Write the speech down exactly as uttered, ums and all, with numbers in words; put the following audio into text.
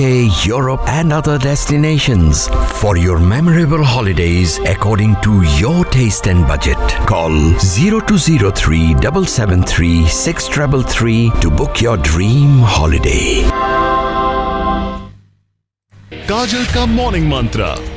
Europe and other destinations. For your memorable holidays according to your taste and budget, call zero two zero three seven seven three six three three to book your dream holiday. काजल का morning मंत्र